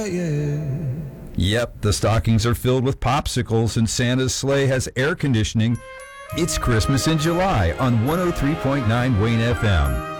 yeah. Yep, the stockings are filled with popsicles and Santa's sleigh has air conditioning. It's Christmas in July on 103.9 Wayne FM.